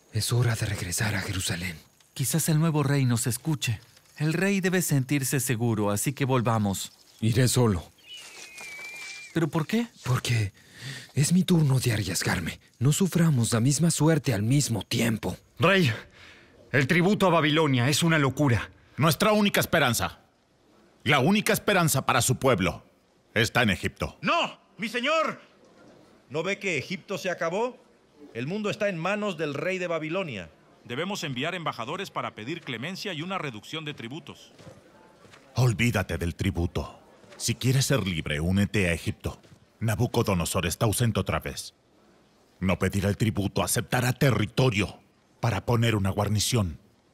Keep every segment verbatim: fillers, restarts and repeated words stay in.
Es hora de regresar a Jerusalén. Quizás el nuevo rey nos escuche. El rey debe sentirse seguro, así que volvamos. Iré solo. ¿Pero por qué? Porque es mi turno de arriesgarme. No suframos la misma suerte al mismo tiempo. Rey, el tributo a Babilonia es una locura. Nuestra única esperanza, la única esperanza para su pueblo, está en Egipto. ¡No! ¡Mi señor! ¿No ve que Egipto se acabó? El mundo está en manos del rey de Babilonia. Debemos enviar embajadores para pedir clemencia y una reducción de tributos. Olvídate del tributo. Si quieres ser libre, únete a Egipto. Nabucodonosor está ausente otra vez. No pedirá el tributo, aceptará territorio para poner una guarnición.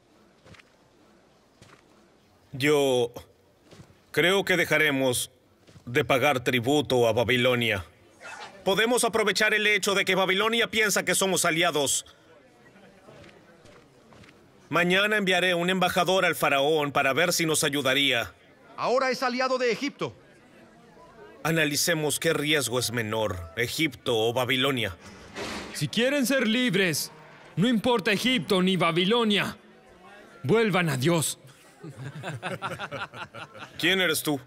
Yo creo que dejaremos de pagar tributo a Babilonia. Podemos aprovechar el hecho de que Babilonia piensa que somos aliados. Mañana enviaré un embajador al faraón para ver si nos ayudaría. Ahora es aliado de Egipto. Analicemos qué riesgo es menor, Egipto o Babilonia. Si quieren ser libres, no importa Egipto ni Babilonia. Vuelvan a Dios. ¿Quién eres tú?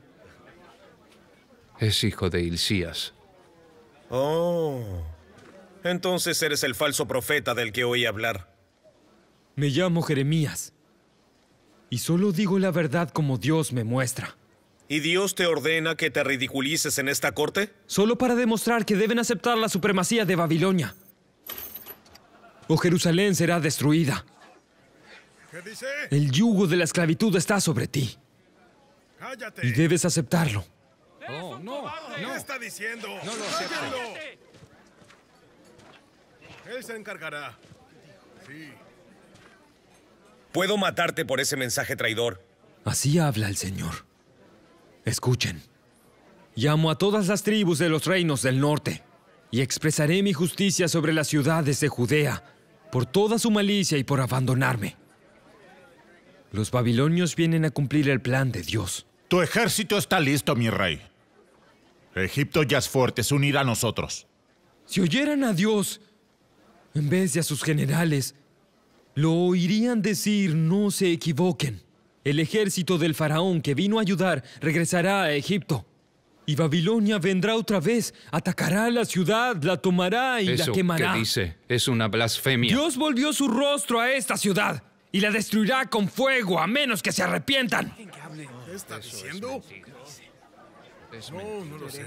Es hijo de Hilcías. Oh, entonces eres el falso profeta del que oí hablar. Me llamo Jeremías. Y solo digo la verdad como Dios me muestra. ¿Y Dios te ordena que te ridiculices en esta corte? Solo para demostrar que deben aceptar la supremacía de Babilonia. O Jerusalén será destruida. ¿Qué dice? El yugo de la esclavitud está sobre ti. ¡Cállate! Y debes aceptarlo. Oh, no, no. ¿Qué está diciendo? No lo acepto. Él se encargará. Sí. Puedo matarte por ese mensaje traidor. Así habla el Señor. Escuchen. Llamo a todas las tribus de los reinos del norte y expresaré mi justicia sobre las ciudades de Judea por toda su malicia y por abandonarme. Los babilonios vienen a cumplir el plan de Dios. Tu ejército está listo, mi rey. Egipto ya es fuerte, se unirá a nosotros. Si oyeran a Dios en vez de a sus generales, lo oirían decir: no se equivoquen. El ejército del faraón que vino a ayudar regresará a Egipto. Y Babilonia vendrá otra vez, atacará la ciudad, la tomará y Eso la quemará. que dice es una blasfemia. Dios volvió su rostro a esta ciudad y la destruirá con fuego a menos que se arrepientan. ¿Qué está diciendo? Es No, no lo sé.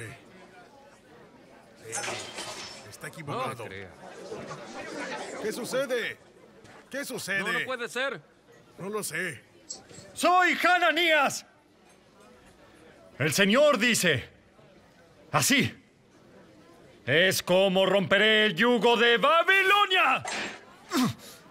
Está equivocado. ¿Qué sucede? ¿Qué sucede? No, no puede ser. No lo sé. ¡Soy Hananías! El Señor dice, así es como romperé el yugo de Babilonia.